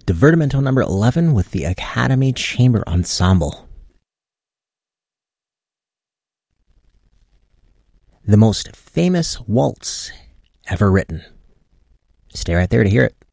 Divertimento number 11 with the Academy Chamber Ensemble. The most famous waltz ever written. Stay right there to hear it.